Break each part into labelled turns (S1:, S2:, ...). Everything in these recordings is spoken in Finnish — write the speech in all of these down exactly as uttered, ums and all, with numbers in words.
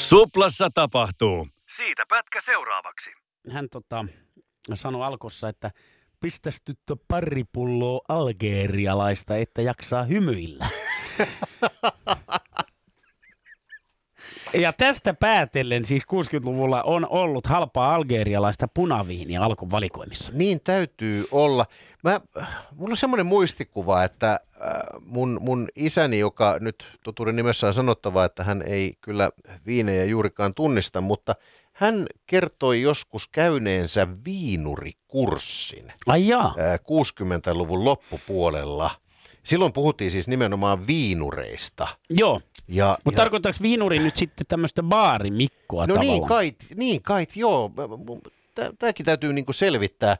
S1: Suplassa tapahtuu. Siitä pätkä seuraavaksi.
S2: Hän tota, sanoi alkossa, että pistäs tyttö pari pulloa algerialaista, että jaksaa hymyillä. Ja tästä päätellen siis kuusikymmentäluvulla on ollut halpaa algerialaista punaviinia Alkon valikoimissa.
S3: Niin täytyy olla. Mä, mulla on semmoinen muistikuva, että äh, mun, mun isäni, joka nyt totuuden nimessä on sanottava, että hän ei kyllä viinejä juurikaan tunnista, mutta hän kertoi joskus käyneensä viinurikurssin
S2: Ai jaa.
S3: äh, kuusikymmentäluvun loppupuolella. Silloin puhuttiin siis nimenomaan viinureista.
S2: Joo.
S3: Ja,
S2: Mutta
S3: ja...
S2: tarkoittaako viinuri nyt sitten tämmöistä baarimikkoa
S3: no
S2: tavallaan?
S3: niin kait, niin kait, joo. Tämäkin täytyy niinku selvittää.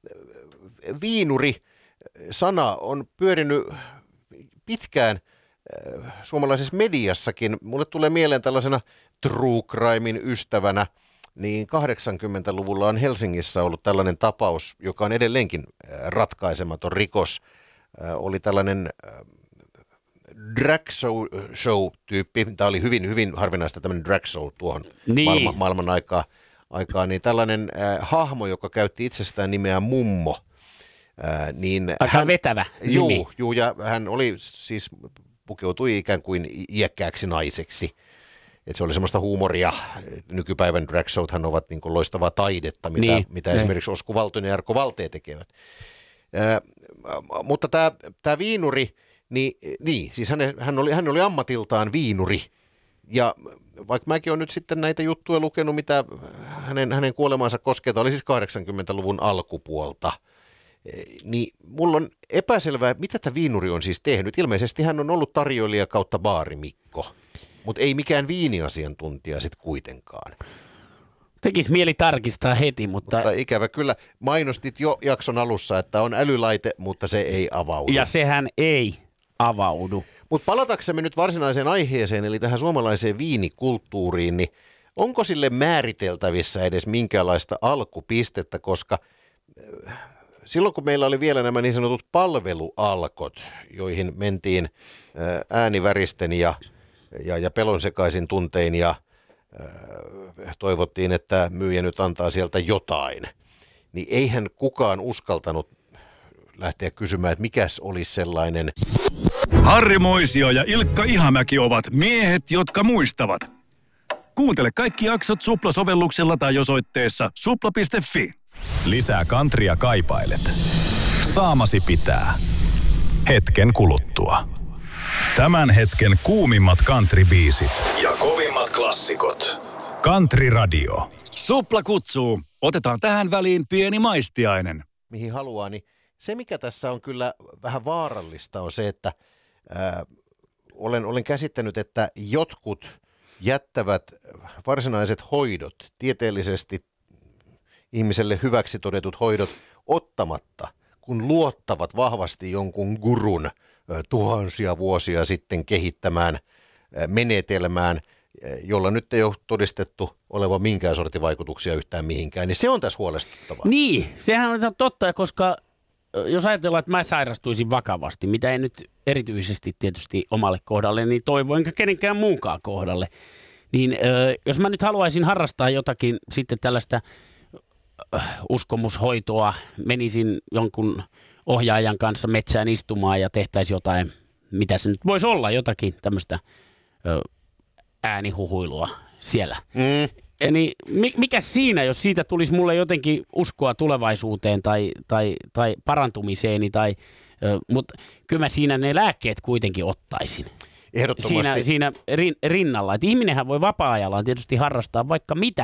S3: Viinuri-sana on pyörinyt pitkään suomalaisessa mediassakin. Mulle tulee mieleen tällaisena true crimein ystävänä, niin kahdeksankymmentäluvulla on Helsingissä ollut tällainen tapaus, joka on edelleenkin ratkaisematon rikos. Oli tällainen drag show, show-tyyppi. Tämä oli hyvin, hyvin harvinaista tämmöinen drag show tuohon niin. maailman, maailman aikaa, aikaa. Niin tällainen äh, hahmo, joka käytti itsestään nimeä Mummo. Äh, niin
S2: Aika
S3: hän,
S2: vetävä nimi.
S3: Juu, juu, ja hän oli siis, pukeutui ikään kuin iäkkääksi naiseksi. Et se oli semmoista huumoria. Nykypäivän drag showthan ovat niin kuin loistavaa taidetta, mitä,
S2: niin,
S3: mitä esimerkiksi Osku Valtonen ja Jarkko Valtee tekevät. Äh, mutta tämä, tämä viinuri, niin, niin siis hän, hän, oli, hän oli ammatiltaan viinuri. Ja vaikka mäkin olen nyt sitten näitä juttuja lukenut, mitä hänen, hänen kuolemansa koskee, oli siis kahdeksankymmentäluvun alkupuolta, niin mulla on epäselvää, mitä tämä viinuri on siis tehnyt. Ilmeisesti hän on ollut tarjoilija kautta baarimikko, mutta ei mikään viiniasiantuntija sitten kuitenkaan.
S2: Tekisi mieli tarkistaa heti, mutta...
S3: Mutta ikävä kyllä. Mainostit jo jakson alussa, että on älylaite, mutta se ei avaudu.
S2: Ja sehän ei avaudu.
S3: Mutta palataksemme nyt varsinaiseen aiheeseen, eli tähän suomalaiseen viinikulttuuriin, niin onko sille määriteltävissä edes minkäänlaista alkupistettä, koska silloin kun meillä oli vielä nämä niin sanotut palvelualkot, joihin mentiin ääniväristen ja, ja, ja pelon sekaisin tuntein ja toivottiin, että myyjä nyt antaa sieltä jotain, niin eihän kukaan uskaltanut lähteä kysymään, että mikäs olisi sellainen.
S1: Harri Moisio ja Ilkka Ihamäki ovat miehet, jotka muistavat. Kuuntele kaikki jaksot Supla-sovelluksella tai osoitteessa supla piste fi.
S4: Lisää kantria kaipailet. Saamasi pitää. Hetken kuluttua. Tämän hetken kuumimmat countrybiisit ja kovimmat klassikot. Country Radio.
S1: Supla kutsuu. Otetaan tähän väliin pieni maistiainen.
S3: Mihin haluaa, niin se mikä tässä on kyllä vähän vaarallista on se, että ää, olen, olen käsittänyt, että jotkut jättävät varsinaiset hoidot, tieteellisesti ihmiselle hyväksi todetut hoidot ottamatta, kun luottavat vahvasti jonkun gurun ää, tuhansia vuosia sitten kehittämään ää, menetelmään, jolla nyt ei ole todistettu olevan minkään sortin vaikutuksia yhtään mihinkään, niin se on tässä huolestuttavaa.
S2: Niin, sehän on totta, koska jos ajatellaan, että mä sairastuisin vakavasti, mitä ei nyt erityisesti tietysti omalle kohdalle, niin toivon enkä kenenkään muunkaan kohdalle, niin jos mä nyt haluaisin harrastaa jotakin sitten tällaista uskomushoitoa, menisin jonkun ohjaajan kanssa metsään istumaan ja tehtäisiin jotain, mitä se nyt voisi olla, jotakin tämmöistä äänihuhuilua siellä. Mm. Eli mikä siinä, jos siitä tulisi mulle jotenkin uskoa tulevaisuuteen tai, tai, tai parantumiseeni, tai, mutta kyllä mä siinä ne lääkkeet kuitenkin ottaisin.
S3: Ehdottomasti.
S2: Siinä, siinä rin, rinnalla. Et ihminenhän voi vapaa-ajallaan tietysti harrastaa vaikka mitä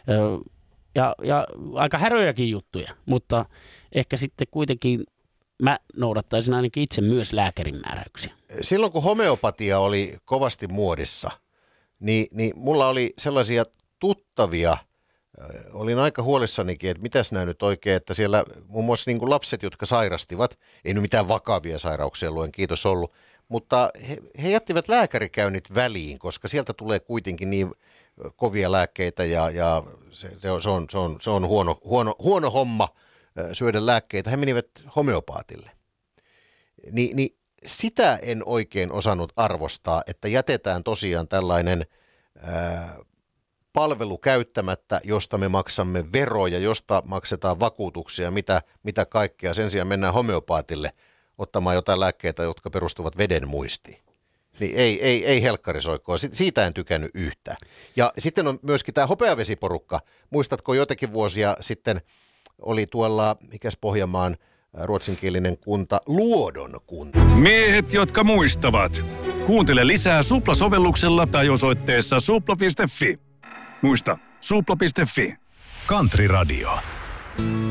S2: ja, ja aika häröjäkin juttuja, mutta ehkä sitten kuitenkin mä noudattaisin ainakin itse myös lääkärin määräyksiä.
S3: Silloin kun homeopatia oli kovasti muodissa, niin, niin mulla oli sellaisia tuttavia, olin aika huolissanikin, että mitäs nämä nyt oikein, että siellä muun muassa niin kuin lapset, jotka sairastivat, ei nyt mitään vakavia sairauksia luen, kiitos ollut, mutta he, he jättivät lääkärikäynnit väliin, koska sieltä tulee kuitenkin niin kovia lääkkeitä ja, ja se, se, on, se, on, se, on, se on huono, huono, huono homma syödä lääkkeitä. He menivät homeopaatille. Ni, niin sitä en oikein osannut arvostaa, että jätetään tosiaan tällainen ää, palvelu käyttämättä, josta me maksamme veroja, josta maksetaan vakuutuksia, mitä, mitä kaikkea. Sen sijaan mennään homeopaatille ottamaan jotain lääkkeitä, jotka perustuvat veden muistiin. Niin ei, ei, ei helkkarisoikkoa. Siitä en tykännyt yhtään. Ja sitten on myöskin tämä hopeavesiporukka. Muistatko joitakin vuosia sitten oli tuolla, mikäs Pohjanmaan ruotsinkielinen kunta, Luodon kunta.
S1: Miehet, jotka muistavat. Kuuntele lisää Supla-sovelluksella tai osoitteessa supla piste fi. Muista, supla piste fi.
S4: Country Radio.